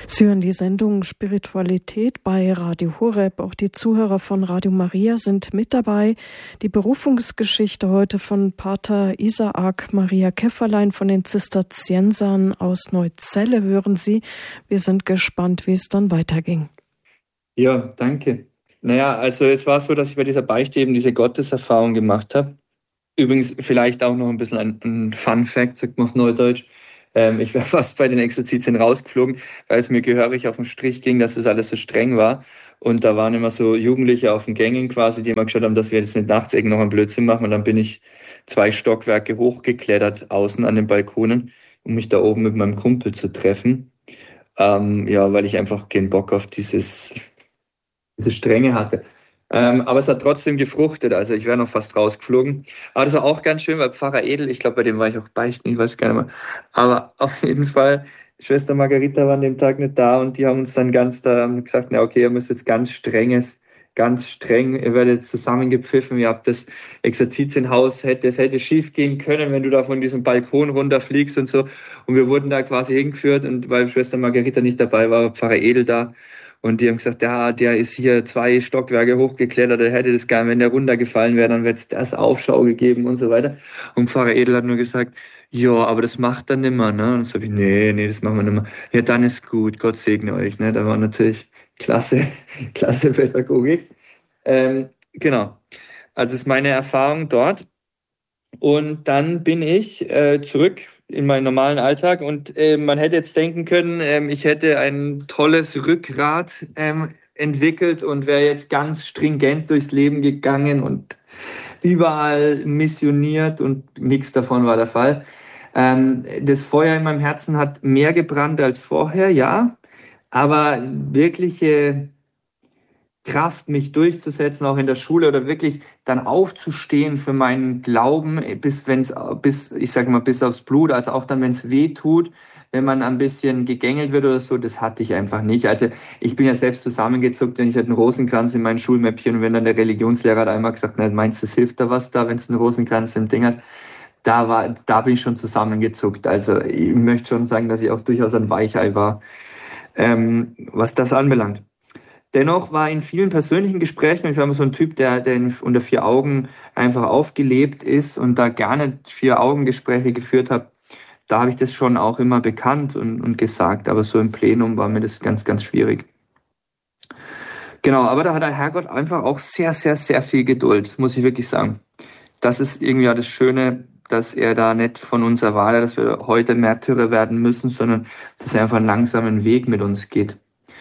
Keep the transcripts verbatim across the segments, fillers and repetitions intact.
Sie hören die Sendung Spiritualität bei Radio Horeb. Auch die Zuhörer von Radio Maria sind mit dabei. Die Berufungsgeschichte heute von Pater Isaak Maria Käfferlein von den Zisterziensern aus Neuzelle hören Sie. Wir sind gespannt, wie es dann weiterging. Ja, danke. Naja, also es war so, dass ich bei dieser Beichte eben diese Gotteserfahrung gemacht habe. Übrigens vielleicht auch noch ein bisschen ein, ein Fun-Fact, sagt man auf Neudeutsch. Ähm, ich wäre fast bei den Exerzitien rausgeflogen, weil es mir gehörig auf den Strich ging, dass das alles so streng war. Und da waren immer so Jugendliche auf den Gängen quasi, die immer geschaut haben, dass wir jetzt nicht nachts irgend noch einen Blödsinn machen. Und dann bin ich zwei Stockwerke hochgeklettert, außen an den Balkonen, um mich da oben mit meinem Kumpel zu treffen. Ähm, ja, weil ich einfach keinen Bock auf dieses, diese Strenge hatte. Ähm, aber es hat trotzdem gefruchtet, also ich wäre noch fast rausgeflogen. Aber das war auch ganz schön, weil Pfarrer Edel, ich glaube, bei dem war ich auch beichten, ich weiß gar nicht mehr. Aber auf jeden Fall, Schwester Margarita war an dem Tag nicht da und die haben uns dann ganz da haben gesagt, na okay, ihr müsst jetzt ganz strenges, ganz streng, ihr werdet zusammengepfiffen, ihr habt das Exerzitienhaus, hätte, es hätte schief gehen können, wenn du da von diesem Balkon runterfliegst und so. Und wir wurden da quasi hingeführt und weil Schwester Margarita nicht dabei war, war Pfarrer Edel da. Und die haben gesagt, ja, der ist hier zwei Stockwerke hochgeklettert, der hätte das gar nicht, wenn der runtergefallen wäre, dann wird es das Aufschau gegeben und so weiter. Und Pfarrer Edel hat nur gesagt, ja, aber das macht er nimmer, ne? Und so habe ich, nee, nee, das machen wir nimmer. Ja, dann ist gut, Gott segne euch, ne? Da war natürlich klasse, klasse Pädagogik. Ähm, genau. Also das ist meine Erfahrung dort. Und dann bin ich äh, zurück in meinen normalen Alltag und äh, man hätte jetzt denken können, ähm, ich hätte ein tolles Rückgrat ähm, entwickelt und wäre jetzt ganz stringent durchs Leben gegangen und überall missioniert und nichts davon war der Fall. Ähm, das Feuer in meinem Herzen hat mehr gebrannt als vorher, ja, aber wirkliche Kraft, mich durchzusetzen, auch in der Schule oder wirklich dann aufzustehen für meinen Glauben, bis wenn's, bis, ich sage mal, bis aufs Blut, also auch dann, wenn es weh tut, wenn man ein bisschen gegängelt wird oder so, das hatte ich einfach nicht. Also ich bin ja selbst zusammengezuckt und ich hatte einen Rosenkranz in meinem Schulmäppchen und wenn dann der Religionslehrer hat einmal gesagt, na, meinst du, das hilft da was da, wenn du einen Rosenkranz im Ding hast? Da war, da bin ich schon zusammengezuckt. Also ich möchte schon sagen, dass ich auch durchaus ein Weichei war, ähm, was das anbelangt. Dennoch war in vielen persönlichen Gesprächen, ich war immer so ein Typ, der, der unter vier Augen einfach aufgelebt ist und da gerne vier Augengespräche geführt hat, da habe ich das schon auch immer bekannt und, und gesagt, aber so im Plenum war mir das ganz, ganz schwierig. Genau, aber da hat der Herrgott einfach auch sehr, sehr, sehr viel Geduld, muss ich wirklich sagen. Das ist irgendwie ja das Schöne, dass er da nicht von uns erwartet, dass wir heute Märtyrer werden müssen, sondern dass er einfach einen langsamen Weg mit uns geht.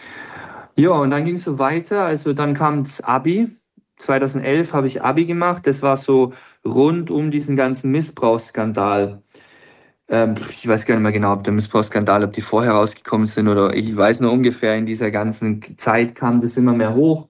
Ja, und dann ging es so weiter. Also dann kam das Abi. zweitausendelf habe ich Abi gemacht. Das war so rund um diesen ganzen Missbrauchsskandal. Ähm, ich weiß gar nicht mehr genau, ob der Missbrauchsskandal, ob die vorher rausgekommen sind oder ich weiß nur ungefähr, in dieser ganzen Zeit kam das immer mehr hoch.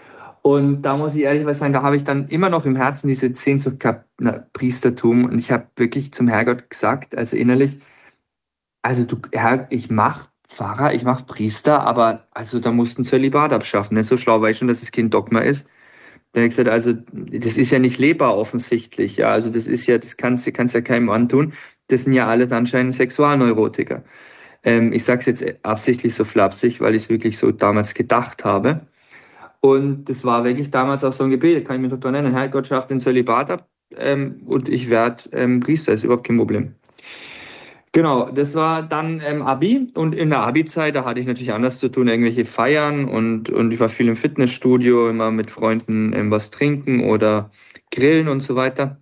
Und da muss ich ehrlich sagen, da habe ich dann immer noch im Herzen diese Sehnsucht gehabt, na, Priestertum. Und ich habe wirklich zum Herrgott gesagt, also innerlich, also du, Herr, ich mach Pfarrer, ich mach Priester, aber also da musst du ein Zölibat abschaffen. Ne? So schlau war ich schon, dass es kein Dogma ist. Da habe ich gesagt, also das ist ja nicht lebbar offensichtlich. Ja, also das ist ja, das kannst du kannst ja keinem antun. Das sind ja alles anscheinend Sexualneurotiker. Ähm, ich sage es jetzt absichtlich so flapsig, weil ich es wirklich so damals gedacht habe. Und das war wirklich damals auch so ein Gebet, kann ich mich doch nennen. Herr Gott, schafft den Zölibat ab ähm, und ich werde ähm, Priester, ist überhaupt kein Problem. Genau, das war dann ähm, Abi und in der Abi-Zeit, da hatte ich natürlich anders zu tun, irgendwelche Feiern und, und ich war viel im Fitnessstudio, immer mit Freunden ähm, was trinken oder grillen und so weiter.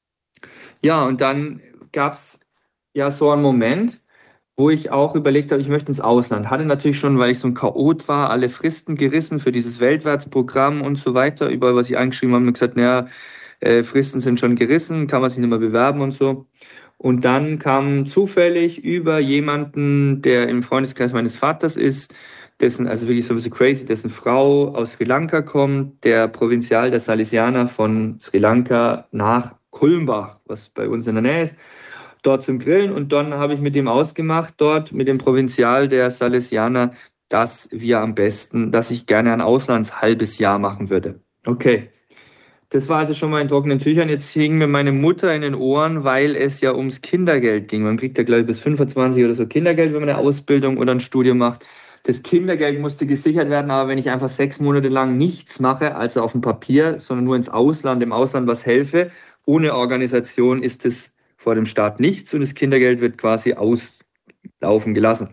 Ja, und dann gab's ja so einen Moment, wo ich auch überlegt habe, ich möchte ins Ausland. Hatte natürlich schon, weil ich so ein Chaot war, alle Fristen gerissen für dieses Weltwärtsprogramm und so weiter. Überall, was ich angeschrieben habe, habe ich gesagt, naja, äh, Fristen sind schon gerissen, kann man sich nicht mehr bewerben und so. Und dann kam zufällig über jemanden, der im Freundeskreis meines Vaters ist, dessen, also wirklich so ein bisschen crazy, dessen Frau aus Sri Lanka kommt, der Provinzial der Salesianer von Sri Lanka nach Kulmbach, was bei uns in der Nähe ist, dort zum Grillen. Und dann habe ich mit ihm ausgemacht, dort mit dem Provinzial der Salesianer, dass wir am besten, dass ich gerne ein Auslandshalbes Jahr machen würde. Okay. Das war also schon mal in trockenen Tüchern. Jetzt hing mir meine Mutter in den Ohren, weil es ja ums Kindergeld ging. Man kriegt ja, glaube ich, bis fünfundzwanzig oder so Kindergeld, wenn man eine Ausbildung oder ein Studium macht. Das Kindergeld musste gesichert werden, aber wenn ich einfach sechs Monate lang nichts mache, also auf dem Papier, sondern nur ins Ausland, im Ausland was helfe, ohne Organisation ist es vor dem Staat nichts und das Kindergeld wird quasi auslaufen gelassen.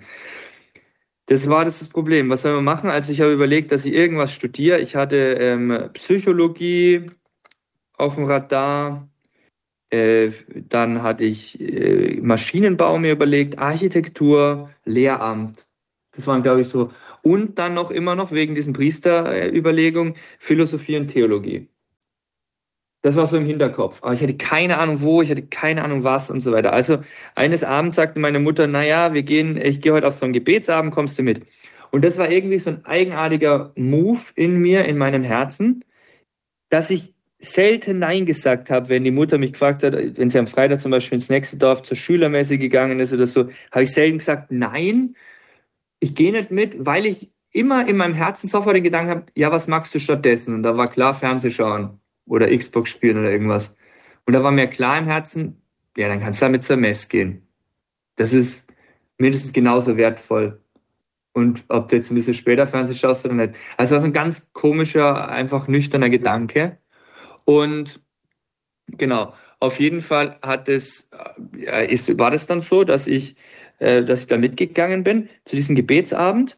Das war das, das Problem. Was soll man machen? Also ich habe überlegt, dass ich irgendwas studiere. Ich hatte ähm, Psychologie auf dem Radar. Äh, dann hatte ich äh, Maschinenbau mir überlegt, Architektur, Lehramt. Das waren, glaube ich, so. Und dann noch immer noch wegen diesen Priesterüberlegungen Philosophie und Theologie. Das war so im Hinterkopf. Aber ich hatte keine Ahnung wo, ich hatte keine Ahnung was und so weiter. Also eines Abends sagte meine Mutter, naja, wir gehen, ich gehe heute auf so einen Gebetsabend, kommst du mit? Und das war irgendwie so ein eigenartiger Move in mir, in meinem Herzen, dass ich selten Nein gesagt habe, wenn die Mutter mich gefragt hat, wenn sie am Freitag zum Beispiel ins nächste Dorf zur Schülermesse gegangen ist oder so, habe ich selten gesagt, nein, ich gehe nicht mit, weil ich immer in meinem Herzen sofort den Gedanken habe, ja, was magst du stattdessen? Und da war klar, Fernseh schauen oder Xbox spielen oder irgendwas. Und da war mir klar im Herzen, ja, dann kannst du damit zur Messe gehen. Das ist mindestens genauso wertvoll. Und ob du jetzt ein bisschen später Fernseh schaust oder nicht. Also war so ein ganz komischer, einfach nüchterner Gedanke. Und genau, auf jeden Fall hat es, äh, ist, war das dann so, dass ich, äh, dass ich da mitgegangen bin zu diesem Gebetsabend.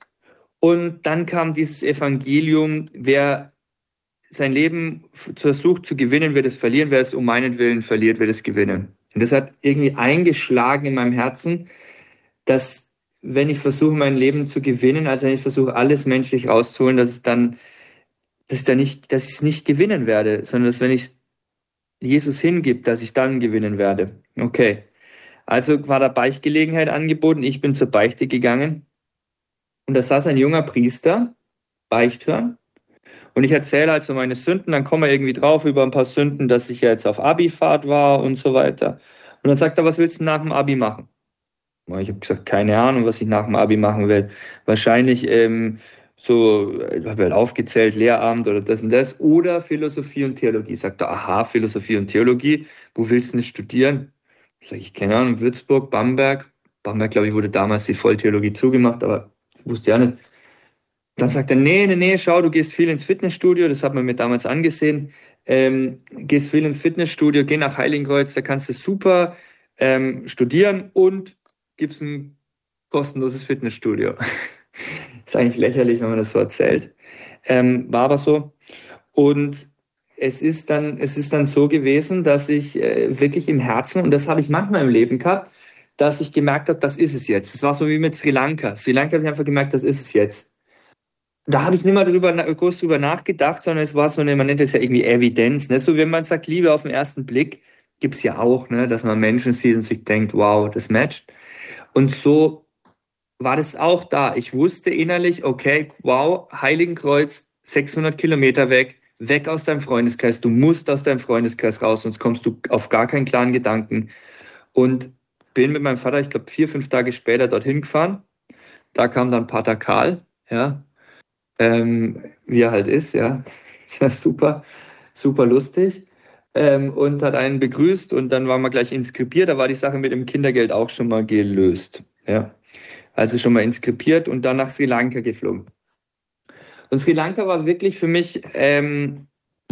Und dann kam dieses Evangelium, wer sein Leben versucht zu gewinnen, wird es verlieren, wer es um meinetwillen verliert, wird es gewinnen. Und das hat irgendwie eingeschlagen in meinem Herzen, dass wenn ich versuche, mein Leben zu gewinnen, also wenn ich versuche, alles menschlich rauszuholen, dass es dann, dass ich da nicht, dass ich es nicht gewinnen werde, sondern dass wenn ich Jesus hingibt, dass ich dann gewinnen werde. Okay. Also war da Beichtgelegenheit angeboten, ich bin zur Beichte gegangen und da saß ein junger Priester, Beichthörn, und ich erzähle also meine Sünden, dann kommen wir irgendwie drauf über ein paar Sünden, dass ich ja jetzt auf Abi-Fahrt war und so weiter. Und dann sagt er, was willst du nach dem Abi machen? Ich habe gesagt, keine Ahnung, was ich nach dem Abi machen will. Wahrscheinlich ähm, so, ich habe halt aufgezählt, Lehramt oder das und das. Oder Philosophie und Theologie. Sagt er, aha, Philosophie und Theologie. Wo willst du denn studieren? Sag ich, keine Ahnung, Würzburg, Bamberg. Bamberg, glaube ich, wurde damals die Volltheologie zugemacht, aber das wusste ich ja nicht. Dann sagt er, nee, nee, nee, schau, du gehst viel ins Fitnessstudio. Das hat man mir damals angesehen. Ähm, gehst viel ins Fitnessstudio, geh nach Heiligenkreuz, da kannst du super ähm, studieren und gibt's ein kostenloses Fitnessstudio. Ist eigentlich lächerlich, wenn man das so erzählt. Ähm, war aber so. Und es ist dann, es ist dann so gewesen, dass ich äh, wirklich im Herzen, und das habe ich manchmal im Leben gehabt, dass ich gemerkt habe, das ist es jetzt. Das war so wie mit Sri Lanka. Sri Lanka habe ich einfach gemerkt, das ist es jetzt. Da habe ich nicht mal drüber, groß drüber nachgedacht, sondern es war so eine, man nennt es ja irgendwie Evidenz, ne? So wenn man sagt, Liebe auf den ersten Blick, gibt's ja auch, ne? Dass man Menschen sieht und sich denkt, wow, das matcht. Und so war das auch da. Ich wusste innerlich, okay, wow, Heiligenkreuz, sechshundert Kilometer weg, weg aus deinem Freundeskreis. Du musst aus deinem Freundeskreis raus, sonst kommst du auf gar keinen klaren Gedanken. Und bin mit meinem Vater, ich glaube, vier, fünf Tage später dorthin gefahren. Da kam dann Pater Karl, ja, ähm, wie er halt ist, ja. Ist ja super, super lustig. Ähm, und hat einen begrüßt und dann waren wir gleich inskribiert. Da war die Sache mit dem Kindergeld auch schon mal gelöst, ja. Also schon mal inskribiert und dann nach Sri Lanka geflogen. Und Sri Lanka war wirklich für mich ähm,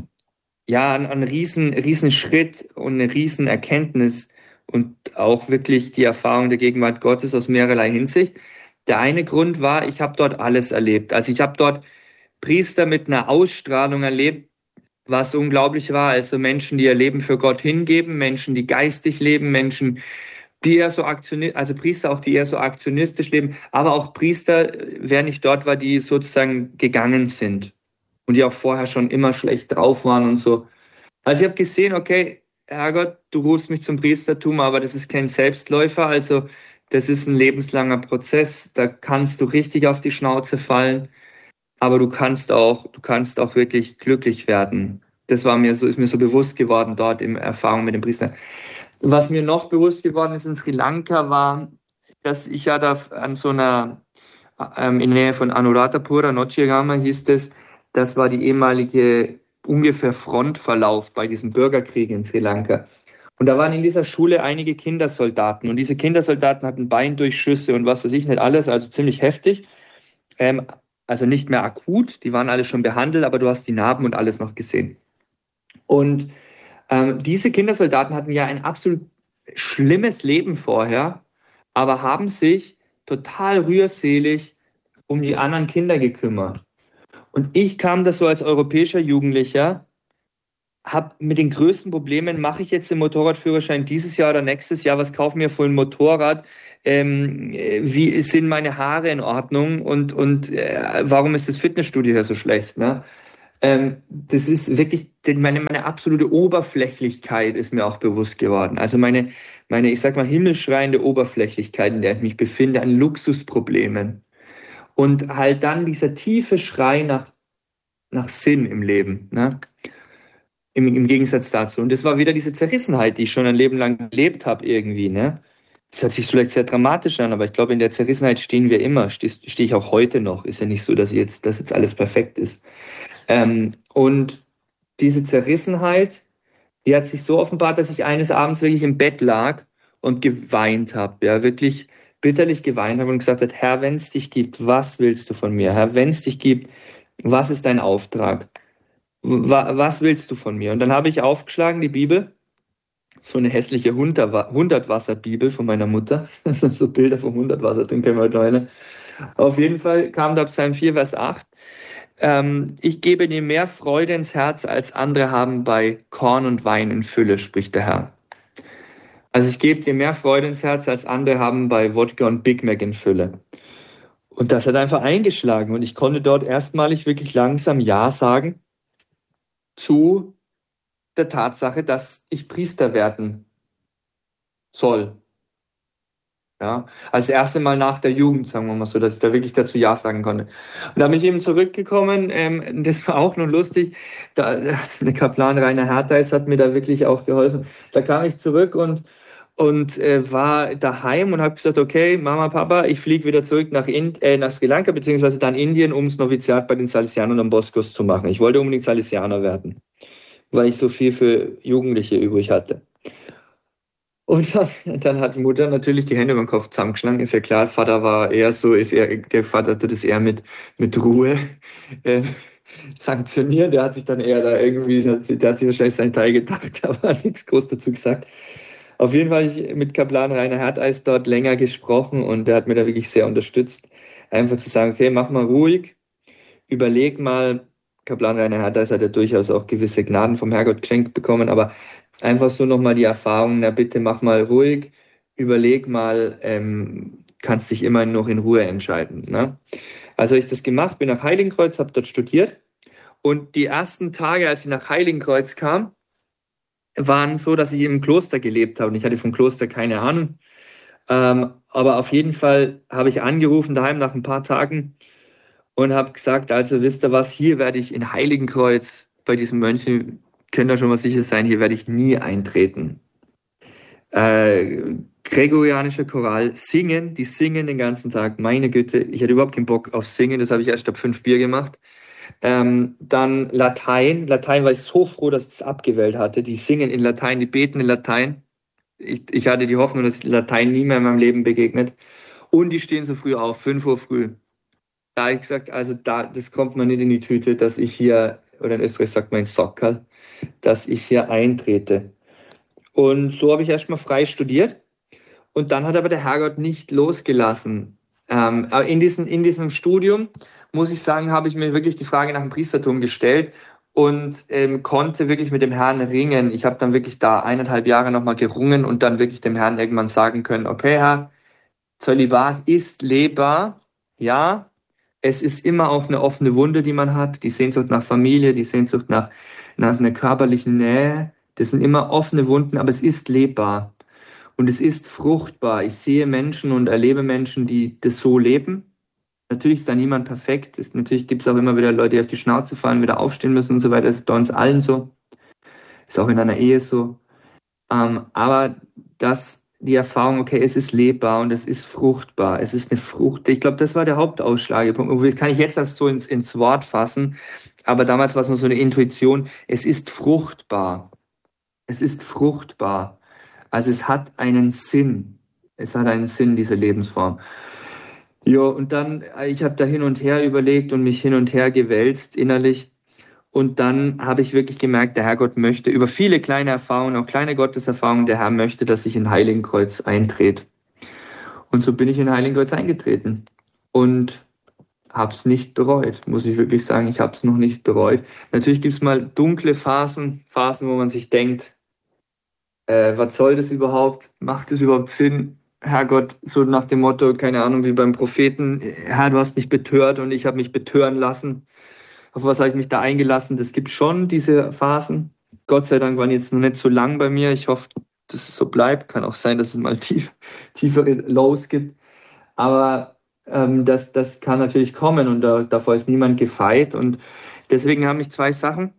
ja ein, ein riesen, riesen Schritt und eine riesen Erkenntnis und auch wirklich die Erfahrung der Gegenwart Gottes aus mehrerlei Hinsicht. Der eine Grund war, ich habe dort alles erlebt. Also ich habe dort Priester mit einer Ausstrahlung erlebt, was unglaublich war. Also Menschen, die ihr Leben für Gott hingeben, Menschen, die geistig leben, Menschen, die eher so aktionistisch, also Priester auch, die eher so aktionistisch leben, aber auch Priester, wer nicht dort war, die sozusagen gegangen sind und die auch vorher schon immer schlecht drauf waren und so. Also ich habe gesehen, okay, Herrgott, du rufst mich zum Priestertum, aber das ist kein Selbstläufer, also das ist ein lebenslanger Prozess, da kannst du richtig auf die Schnauze fallen, aber du kannst auch, du kannst auch wirklich glücklich werden. Das war mir so, ist mir so bewusst geworden dort in Erfahrung mit dem Priester. Was mir noch bewusst geworden ist in Sri Lanka war, dass ich ja da an so einer, ähm, in der Nähe von Anuradhapura, Nochirama hieß es, das war die ehemalige ungefähr Frontverlauf bei diesem Bürgerkrieg in Sri Lanka. Und da waren in dieser Schule einige Kindersoldaten und diese Kindersoldaten hatten Beindurchschüsse und was weiß ich nicht alles, also ziemlich heftig. Ähm, also nicht mehr akut, die waren alle schon behandelt, aber du hast die Narben und alles noch gesehen. Und ähm, diese Kindersoldaten hatten ja ein absolut schlimmes Leben vorher, aber haben sich total rührselig um die anderen Kinder gekümmert. Und ich kam da so als europäischer Jugendlicher, habe mit den größten Problemen, mache ich jetzt den Motorradführerschein dieses Jahr oder nächstes Jahr, was kaufe ich mir für ein Motorrad, ähm, äh, wie sind meine Haare in Ordnung und, und äh, warum ist das Fitnessstudio hier so schlecht, ne? Ähm, das ist wirklich, meine, meine absolute Oberflächlichkeit ist mir auch bewusst geworden. Also meine, meine, ich sag mal, himmelschreiende Oberflächlichkeit, in der ich mich befinde, an Luxusproblemen. Und halt dann dieser tiefe Schrei nach, nach Sinn im Leben, ne? Im, im Gegensatz dazu. Und das war wieder diese Zerrissenheit, die ich schon ein Leben lang gelebt habe irgendwie, ne? Das hört sich vielleicht sehr dramatisch an, aber ich glaube, in der Zerrissenheit stehen wir immer. Stehe steh ich auch heute noch. Ist ja nicht so, dass jetzt, dass jetzt alles perfekt ist. Ähm, und diese Zerrissenheit, die hat sich so offenbart, dass ich eines Abends wirklich im Bett lag und geweint habe. Ja, wirklich bitterlich geweint habe und gesagt habe, Herr, wenn es dich gibt, was willst du von mir? Herr, wenn es dich gibt, was ist dein Auftrag? Wa- Was willst du von mir? Und dann habe ich aufgeschlagen, die Bibel, so eine hässliche Hundertwasser-Bibel von meiner Mutter. Das sind so Bilder vom Hundertwasser, den kennen wir heute noch eine. Auf jeden Fall kam da Psalm vier, Vers acht. Ähm, ich gebe dir mehr Freude ins Herz, als andere haben bei Korn und Wein in Fülle, spricht der Herr. Also ich gebe dir mehr Freude ins Herz, als andere haben bei Wodka und Big Mac in Fülle. Und das hat einfach eingeschlagen. Und ich konnte dort erstmalig wirklich langsam Ja sagen zu der Tatsache, dass ich Priester werden soll. Ja, als das erste Mal nach der Jugend, sagen wir mal so, dass ich da wirklich dazu Ja sagen konnte. Und da bin ich eben zurückgekommen, ähm, das war auch noch lustig, da, der Kaplan Rainer Hertheis hat mir da wirklich auch geholfen. Da kam ich zurück und, und äh, war daheim und habe gesagt, okay, Mama, Papa, ich fliege wieder zurück nach, Ind äh, nach Sri Lanka, beziehungsweise dann Indien, um das Noviziat bei den Salesianern am Boskos zu machen. Ich wollte unbedingt Salesianer werden, weil ich so viel für Jugendliche übrig hatte. Und dann, dann hat Mutter natürlich die Hände über den Kopf zusammengeschlagen. Ist ja klar, Vater war eher so, ist er, der Vater tut es eher mit, mit Ruhe äh, sanktionieren. Der hat sich dann eher da irgendwie, der hat, sich- der hat sich wahrscheinlich seinen Teil gedacht, aber nichts groß dazu gesagt. Auf jeden Fall habe ich mit Kaplan Rainer Herteis dort länger gesprochen und der hat mir da wirklich sehr unterstützt. Einfach zu sagen, okay, mach mal ruhig, überleg mal, Kaplan Rainer Hertheis hat ja durchaus auch gewisse Gnaden vom Herrgott geschenkt bekommen, aber einfach so nochmal die Erfahrung, na bitte mach mal ruhig, überleg mal, ähm, kannst dich immer noch in Ruhe entscheiden. Ne? Also habe ich das gemacht, bin nach Heiligenkreuz, habe dort studiert und die ersten Tage, als ich nach Heiligenkreuz kam, waren so, dass ich im Kloster gelebt habe und ich hatte vom Kloster keine Ahnung. Ähm, aber auf jeden Fall habe ich angerufen daheim nach ein paar Tagen und habe gesagt, also wisst ihr was, hier werde ich in Heiligenkreuz bei diesen Mönchen, könnt ihr schon mal sicher sein, hier werde ich nie eintreten. Äh, Gregorianischer Choral, singen, die singen den ganzen Tag, meine Güte, ich hatte überhaupt keinen Bock auf Singen, das habe ich erst ab fünf Bier gemacht. Ähm, dann Latein, Latein war ich so froh, dass ich es abgewählt hatte, die singen in Latein, die beten in Latein. Ich, ich hatte die Hoffnung, dass Latein nie mehr in meinem Leben begegnet. Und die stehen so früh auf, fünf Uhr früh. Da habe ich gesagt, also da, das kommt mir nicht in die Tüte, dass ich hier, oder in Österreich sagt man in Sockerl, dass ich hier eintrete. Und so habe ich erstmal frei studiert. Und dann hat aber der Herrgott nicht losgelassen. Ähm, aber in diesem, in diesem Studium, muss ich sagen, habe ich mir wirklich die Frage nach dem Priestertum gestellt und ähm, konnte wirklich mit dem Herrn ringen. Ich habe dann wirklich da eineinhalb Jahre nochmal gerungen und dann wirklich dem Herrn irgendwann sagen können, okay, Herr, Zölibat ist lebbar, ja. Es ist immer auch eine offene Wunde, die man hat, die Sehnsucht nach Familie, die Sehnsucht nach, nach einer körperlichen Nähe. Das sind immer offene Wunden, aber es ist lebbar und es ist fruchtbar. Ich sehe Menschen und erlebe Menschen, die das so leben. Natürlich ist da niemand perfekt. Es, natürlich gibt es auch immer wieder Leute, die auf die Schnauze fallen, wieder aufstehen müssen und so weiter. Das ist bei uns allen so. Ist auch in einer Ehe so. Ähm, aber das, die Erfahrung, okay, es ist lebbar und es ist fruchtbar, es ist eine Frucht. Ich glaube, das war der Hauptausschlagepunkt. Das kann ich jetzt erst so ins, ins Wort fassen, aber damals war es nur so eine Intuition. Es ist fruchtbar. Es ist fruchtbar. Also es hat einen Sinn. Es hat einen Sinn, diese Lebensform. Ja, und dann, ich habe da hin und her überlegt und mich hin und her gewälzt innerlich. Und dann habe ich wirklich gemerkt, der Herrgott möchte über viele kleine Erfahrungen, auch kleine Gotteserfahrungen, der Herr möchte, dass ich in Heiligenkreuz eintrete. Und so bin ich in Heiligenkreuz eingetreten und habe es nicht bereut, muss ich wirklich sagen. Ich habe es noch nicht bereut. Natürlich gibt es mal dunkle Phasen, Phasen, wo man sich denkt, äh, was soll das überhaupt? Macht das überhaupt Sinn? Herrgott, so nach dem Motto, keine Ahnung, wie beim Propheten, Herr, du hast mich betört und ich habe mich betören lassen. Auf was habe ich mich da eingelassen? Das gibt schon diese Phasen. Gott sei Dank waren jetzt noch nicht so lang bei mir. Ich hoffe, dass es so bleibt. Kann auch sein, dass es mal tief, tiefere Lows gibt. Aber ähm, das, das kann natürlich kommen und da, davor ist niemand gefeit. Und deswegen haben mich zwei Sachen,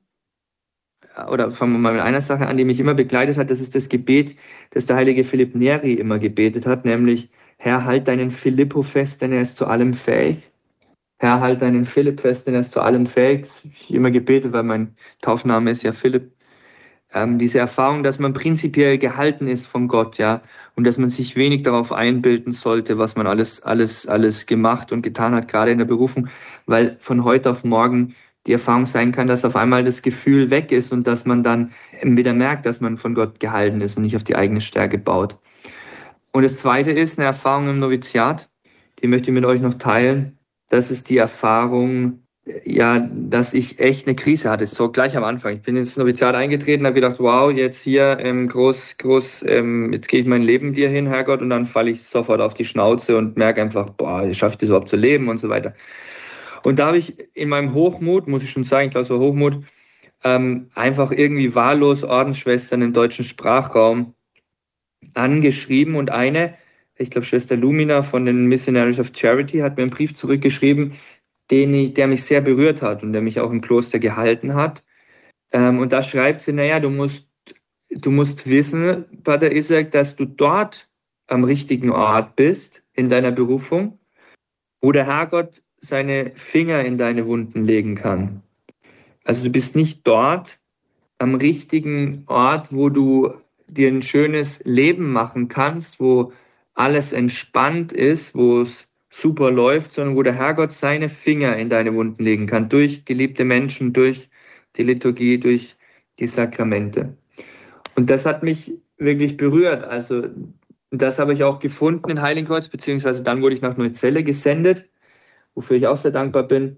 oder fangen wir mal mit einer Sache an, die mich immer begleitet hat. Das ist das Gebet, das der heilige Philipp Neri immer gebetet hat, nämlich: Herr, halt deinen Filippo fest, denn er ist zu allem fähig. Herr, halt deinen Philipp fest, denn er ist zu allem fähig. Das habe ich immer gebetet, weil mein Taufname ist ja Philipp. Ähm, diese Erfahrung, dass man prinzipiell gehalten ist von Gott, ja, und dass man sich wenig darauf einbilden sollte, was man alles, alles, alles gemacht und getan hat, gerade in der Berufung, weil von heute auf morgen die Erfahrung sein kann, dass auf einmal das Gefühl weg ist und dass man dann wieder merkt, dass man von Gott gehalten ist und nicht auf die eigene Stärke baut. Und das Zweite ist eine Erfahrung im Noviziat, die möchte ich mit euch noch teilen. Das ist die Erfahrung, ja, dass ich echt eine Krise hatte, so gleich am Anfang. Ich bin ins Noviziat eingetreten, habe gedacht, wow, jetzt hier ähm, groß, groß, ähm, jetzt gehe ich mein Leben dir hin, Herrgott, und dann falle ich sofort auf die Schnauze und merke einfach, boah, schaffe ich das überhaupt zu leben und so weiter. Und da habe ich in meinem Hochmut, muss ich schon sagen, ich glaube, es war Hochmut, ähm, einfach irgendwie wahllos Ordensschwestern im deutschen Sprachraum angeschrieben und eine, ich glaube Schwester Lumina von den Missionaries of Charity, hat mir einen Brief zurückgeschrieben, den ich, der mich sehr berührt hat und der mich auch im Kloster gehalten hat. Ähm, und da schreibt sie, naja, du musst, du musst wissen, Pater Isaac, dass du dort am richtigen Ort bist in deiner Berufung, wo der Herrgott seine Finger in deine Wunden legen kann. Also du bist nicht dort am richtigen Ort, wo du dir ein schönes Leben machen kannst, wo alles entspannt ist, wo es super läuft, sondern wo der Herrgott seine Finger in deine Wunden legen kann, durch geliebte Menschen, durch die Liturgie, durch die Sakramente. Und das hat mich wirklich berührt. Also das habe ich auch gefunden in Heiligenkreuz, beziehungsweise dann wurde ich nach Neuzelle gesendet, wofür ich auch sehr dankbar bin,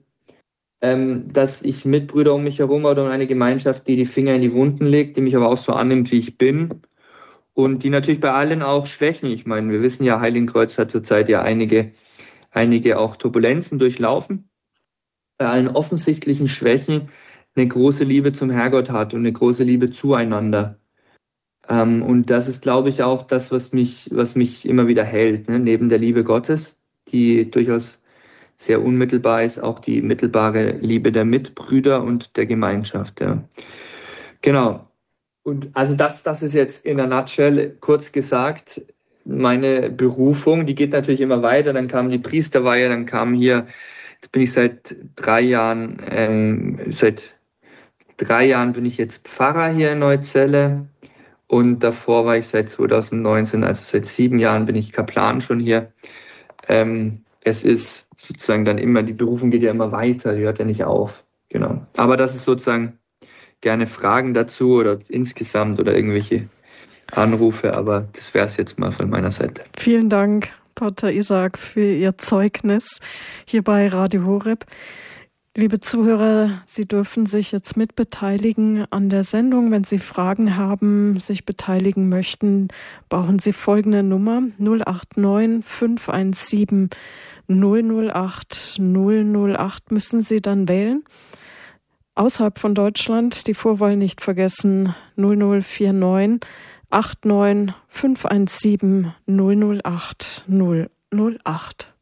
ähm, dass ich Mitbrüder um mich herum habe und eine Gemeinschaft, die die Finger in die Wunden legt, die mich aber auch so annimmt, wie ich bin. Und die natürlich bei allen auch Schwächen. Ich meine, wir wissen ja, Heiligenkreuz hat zurzeit ja einige, einige auch Turbulenzen durchlaufen. Bei allen offensichtlichen Schwächen eine große Liebe zum Herrgott hat und eine große Liebe zueinander. Ähm, und das ist, glaube ich, auch das, was mich, was mich immer wieder hält, ne? Neben der Liebe Gottes, die durchaus sehr unmittelbar ist, auch die mittelbare Liebe der Mitbrüder und der Gemeinschaft. Ja. Genau. Und also das, das ist jetzt in a nutshell kurz gesagt meine Berufung. Die geht natürlich immer weiter. Dann kam die Priesterweihe, dann kam hier, jetzt bin ich seit drei Jahren, ähm, seit drei Jahren bin ich jetzt Pfarrer hier in Neuzelle. Und davor war ich seit zweitausendneunzehn, also seit sieben Jahren bin ich Kaplan schon hier. Ähm, es ist sozusagen dann immer, die Berufung geht ja immer weiter, die hört ja nicht auf. Genau. Aber das ist sozusagen gerne Fragen dazu oder insgesamt oder irgendwelche Anrufe, aber das wäre es jetzt mal von meiner Seite. Vielen Dank, Pater Isaac, für Ihr Zeugnis hier bei Radio Horeb. Liebe Zuhörer, Sie dürfen sich jetzt mitbeteiligen an der Sendung. Wenn Sie Fragen haben, sich beteiligen möchten, brauchen Sie folgende Nummer null acht neun fünf eins sieben null null acht null null acht müssen Sie dann wählen. Außerhalb von Deutschland die Vorwahl nicht vergessen null null vier neun acht neun fünf eins sieben null null acht null null acht.